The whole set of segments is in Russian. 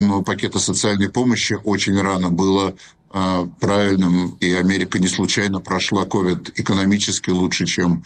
пакета социальной помощи очень рано было правильным, и Америка не случайно прошла ковид экономически лучше, чем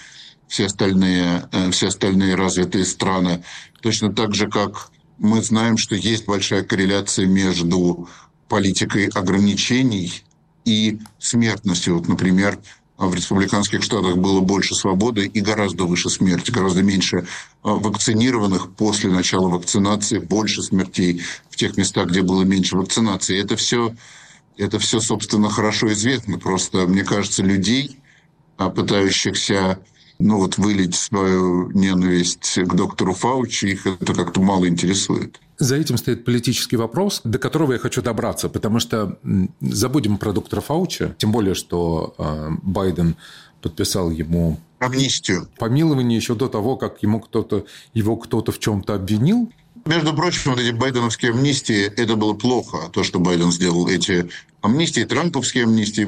все остальные развитые страны. Точно так же, как мы знаем, что есть большая корреляция между политикой ограничений и смертностью. Вот, например, в республиканских штатах было больше свободы и гораздо выше смерти, гораздо меньше вакцинированных после начала вакцинации, больше смертей в тех местах, где было меньше вакцинации. Это все, собственно, хорошо известно. Просто, мне кажется, людей, пытающихся вылить свою ненависть к доктору Фаучи, их это как-то мало интересует. За этим стоит политический вопрос, до которого я хочу добраться, потому что забудем про доктора Фаучи, тем более, что Байден подписал ему амнистию, помилование еще до того, как его кто-то в чем-то обвинил. Между прочим, вот эти байденовские амнистии, это было плохо, то, что Байден сделал. Эти амнистии, трамповские амнистии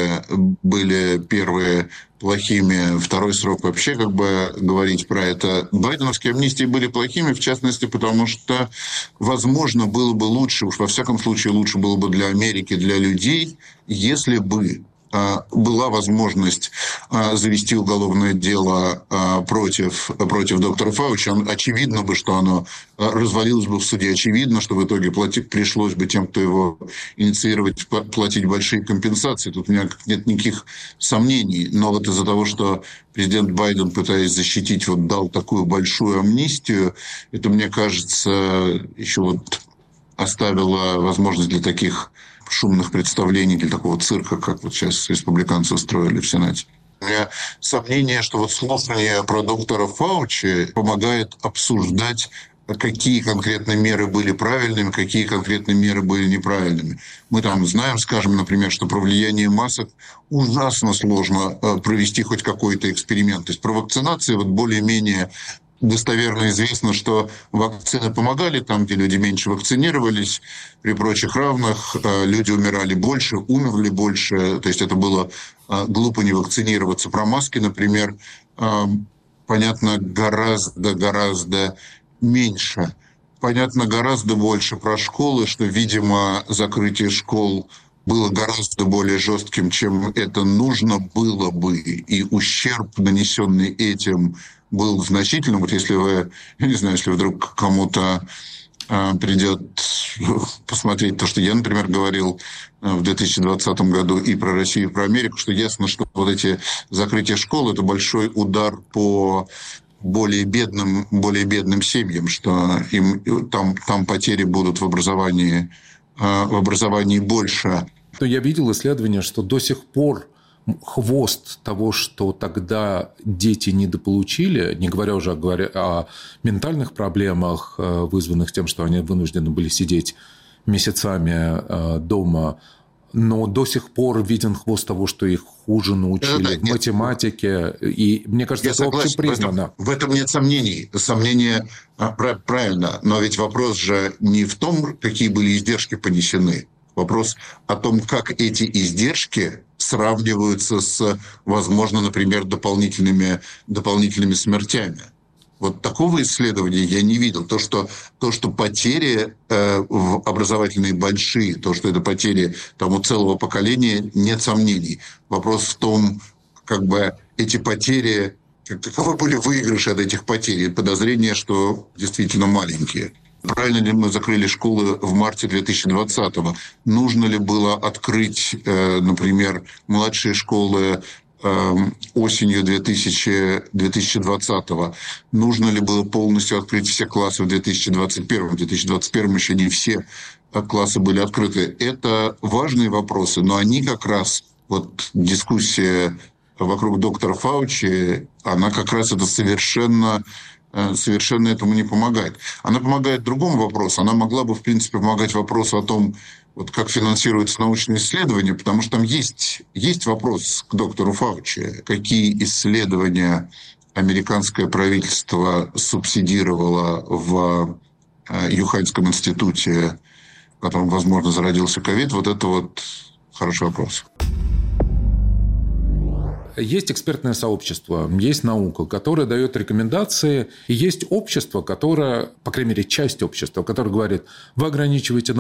были первые плохими, второй срок вообще говорить про это. Байденовские амнистии были плохими, в частности, потому что, возможно, было бы лучше, уж во всяком случае лучше было бы для Америки, для людей, если бы была возможность завести уголовное дело против доктора Фаучи. Очевидно бы, что оно развалилось бы в суде. Очевидно, что в итоге пришлось бы тем, кто его инициировать, платить большие компенсации. Тут у меня нет никаких сомнений. Но вот из-за того, что президент Байден, пытаясь защитить, дал такую большую амнистию, это, мне кажется, еще оставило возможность для таких шумных представлений, для такого цирка, как сейчас республиканцы устроили в Сенате. У меня сомнение, что слушание про доктора Фаучи помогает обсуждать, какие конкретные меры были правильными, какие конкретные меры были неправильными. Мы знаем, скажем, например, что про влияние масок ужасно сложно провести хоть какой-то эксперимент. То есть про вакцинации более-менее достоверно известно, что вакцины помогали там, где люди меньше вакцинировались. При прочих равных люди умирали больше, умерли больше. То есть это было глупо не вакцинироваться. Про маски, например, понятно гораздо меньше. Понятно гораздо больше про школы, что, видимо, закрытие школ было гораздо более жестким, чем это нужно было бы. И ущерб, нанесенный этим, был значительным. Если если вдруг кому-то придет посмотреть то, что я, например, говорил в 2020 году и про Россию, и про Америку, что ясно, что эти закрытия школ – это большой удар по более бедным семьям, что там потери будут в образовании больше. Но я видел исследование, что до сих пор хвост того, что тогда дети недополучили, не говоря уже о ментальных проблемах, вызванных тем, что они вынуждены были сидеть месяцами дома, но до сих пор виден хвост того, что их хуже научили в математике. И мне кажется, это общепризнано. В этом нет сомнений. Сомнения правильно. Но ведь вопрос же не в том, какие были издержки понесены. Вопрос о том, как эти издержки сравниваются с, возможно, например, дополнительными смертями. Такого исследования я не видел. То, что потери образовательные большие, то, что это потери у целого поколения, нет сомнений. Вопрос в том, эти потери, каковы были выигрыши от этих потерь, и подозрение, что действительно маленькие. Правильно ли мы закрыли школы в марте 2020-го? Нужно ли было открыть, например, младшие школы осенью 2020-го? Нужно ли было полностью открыть все классы в 2021-м? В 2021-м еще не все классы были открыты. Это важные вопросы, но они как раз, дискуссия вокруг доктора Фаучи, она как раз это совершенно этому не помогает. Она помогает другому вопросу. Она могла бы, в принципе, помогать вопросу о том, как финансируются научные исследования, потому что там есть вопрос к доктору Фаучи. Какие исследования американское правительство субсидировало в Юханьском институте, в котором, возможно, зародился ковид? Это хороший вопрос. Есть экспертное сообщество, есть наука, которая дает рекомендации, и есть общество, которое, по крайней мере, часть общества, которое говорит, вы ограничиваете